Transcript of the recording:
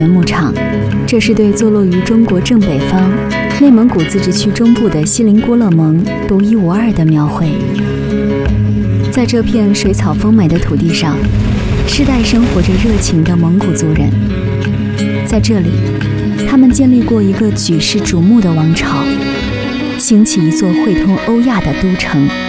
牧场，这是对坐落于中国正北方、内蒙古自治区中部的锡林郭勒盟独一无二的描绘。在这片水草丰美的土地上，世代生活着热情的蒙古族人。在这里，他们建立过一个举世瞩目的王朝，兴起一座汇通欧亚的都城。